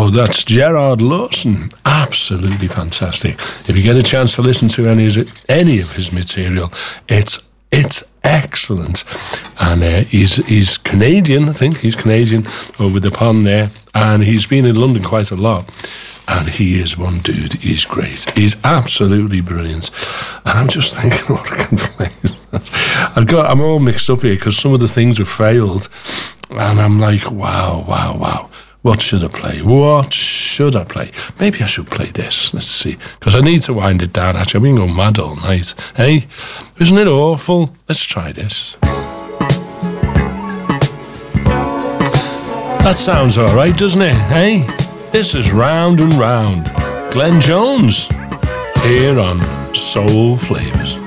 Oh, that's Gerard Lawson. Absolutely fantastic. If you get a chance to listen to any of his material, it's excellent. And he's Canadian, I think. He's Canadian over the pond there. And he's been in London quite a lot. And he is one dude. He's great. He's absolutely brilliant. And I'm just thinking, what I can play. I'm all mixed up here because some of the things have failed. And I'm like, wow. What should I play? Maybe I should play this. Let's see. Because I need to wind it down, actually. I've been going mad all night. Hey, isn't it awful? Let's try this. That sounds all right, doesn't it? Hey, this is Round and Round. Glenn Jones here on Soul Flavors.